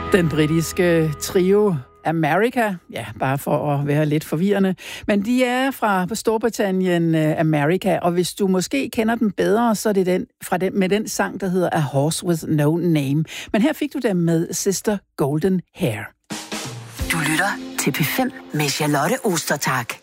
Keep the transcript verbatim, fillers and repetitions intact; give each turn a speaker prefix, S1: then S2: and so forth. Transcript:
S1: Den britiske trio America, ja, bare for at være lidt forvirrende, men de er fra Storbritannien, America, og hvis du måske kender dem bedre, så er det den, fra den, med den sang, der hedder A Horse With No Name. Men her fik du dem med Sister Golden Hair.
S2: Du lytter til P fem med Charlotte Ostertag.